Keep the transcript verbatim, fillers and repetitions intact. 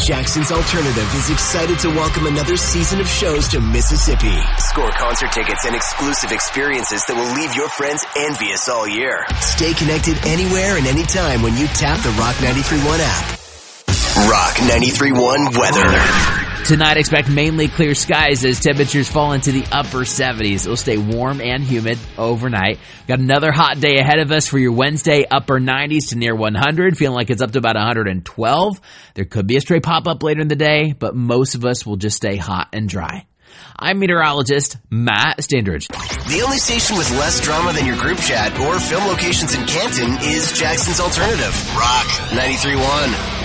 Jackson's Alternative is excited to welcome another season of shows to Mississippi. Score concert tickets and exclusive experiences that will leave your friends envious all year. Stay connected anywhere and anytime when you tap the Rock ninety-three point one app. Rock ninety-three point one weather. Tonight, expect mainly clear skies as temperatures fall into the upper seventies. It will stay warm and humid overnight. Got another hot day ahead of us for your Wednesday, upper nineties to near one hundred, feeling like it's up to about one hundred twelve. There could be a stray pop-up later in the day, but most of us will just stay hot and dry. I'm meteorologist Matt Standridge. The only station with less drama than your group chat or film locations in Canton is Jackson's Alternative. Rock ninety-three point one.